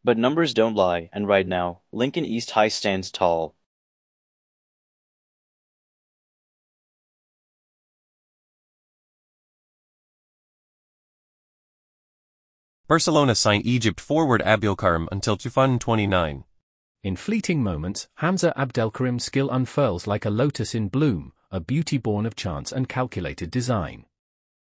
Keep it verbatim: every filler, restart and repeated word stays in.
But numbers don't lie, and right now, Lincoln East High stands tall. Barcelona sign Egypt forward Abdelkarim until two thousand twenty-nine. In fleeting moments, Hamza Abdelkarim's skill unfurls like a lotus in bloom, a beauty born of chance and calculated design.